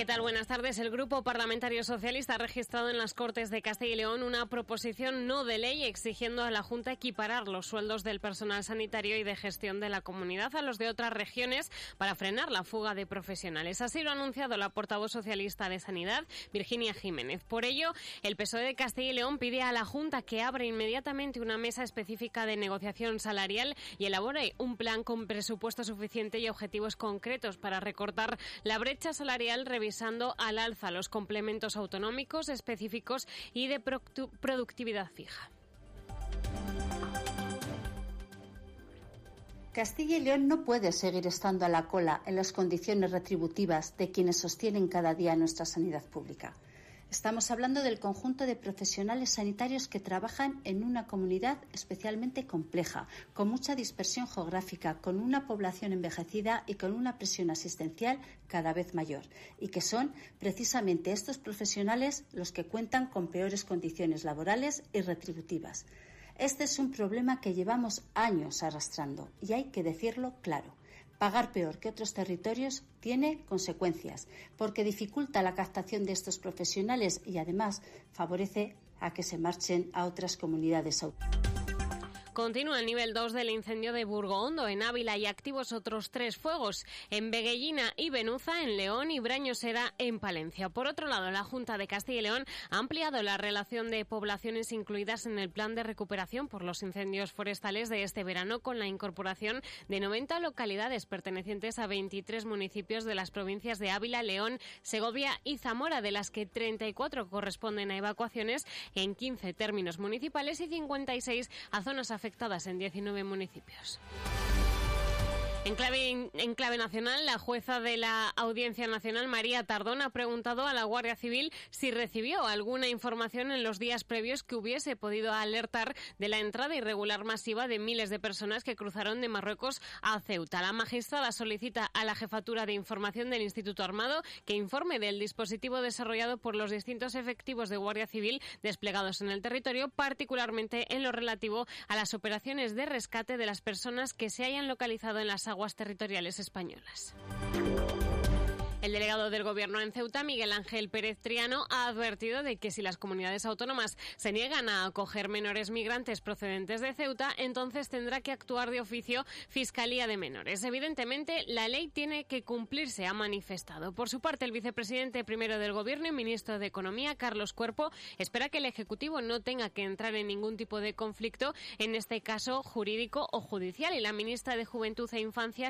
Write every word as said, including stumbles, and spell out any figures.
¿Qué tal? Buenas tardes. El Grupo Parlamentario Socialista ha registrado en las Cortes de Castilla y León una proposición no de ley exigiendo a la Junta equiparar los sueldos del personal sanitario y de gestión de la comunidad a los de otras regiones para frenar la fuga de profesionales. Así lo ha anunciado la portavoz socialista de Sanidad, Virginia Jiménez. Por ello, el P S O E de Castilla y León pide a la Junta que abra inmediatamente una mesa específica de negociación salarial y elabore un plan con presupuesto suficiente y objetivos concretos para recortar la brecha salarial, revisando al alza los complementos autonómicos específicos y de productividad fija. Castilla y León no puede seguir estando a la cola en las condiciones retributivas de quienes sostienen cada día nuestra sanidad pública. Estamos hablando del conjunto de profesionales sanitarios que trabajan en una comunidad especialmente compleja, con mucha dispersión geográfica, con una población envejecida y con una presión asistencial cada vez mayor, y que son precisamente estos profesionales los que cuentan con peores condiciones laborales y retributivas. Este es un problema que llevamos años arrastrando y hay que decirlo claro. Pagar peor que otros territorios tiene consecuencias, porque dificulta la captación de estos profesionales y además favorece a que se marchen a otras comunidades autónomas. Continúa el nivel dos del incendio de Burgohondo, en Ávila, y activos otros tres fuegos, en Veguellina y Benuza, en León, y Brañosera, en Palencia. Por otro lado, la Junta de Castilla y León ha ampliado la relación de poblaciones incluidas en el plan de recuperación por los incendios forestales de este verano, con la incorporación de noventa localidades pertenecientes a veintitrés municipios de las provincias de Ávila, León, Segovia y Zamora, de las que treinta y cuatro corresponden a evacuaciones en quince términos municipales y cincuenta y seis a zonas afectadas afectadas en diecinueve municipios. En clave, en clave nacional, la jueza de la Audiencia Nacional, María Tardón, ha preguntado a la Guardia Civil si recibió alguna información en los días previos que hubiese podido alertar de la entrada irregular masiva de miles de personas que cruzaron de Marruecos a Ceuta. La magistrada solicita a la Jefatura de Información del Instituto Armado que informe del dispositivo desarrollado por los distintos efectivos de Guardia Civil desplegados en el territorio, particularmente en lo relativo a las operaciones de rescate de las personas que se hayan localizado en las aguas territoriales españolas. El delegado del Gobierno en Ceuta, Miguel Ángel Pérez Triano, ha advertido de que si las comunidades autónomas se niegan a acoger menores migrantes procedentes de Ceuta, entonces tendrá que actuar de oficio Fiscalía de Menores. Evidentemente, la ley tiene que cumplirse, ha manifestado. Por su parte, el vicepresidente primero del Gobierno y ministro de Economía, Carlos Cuerpo, espera que el Ejecutivo no tenga que entrar en ningún tipo de conflicto, en este caso jurídico o judicial, y la ministra de Juventud e Infancia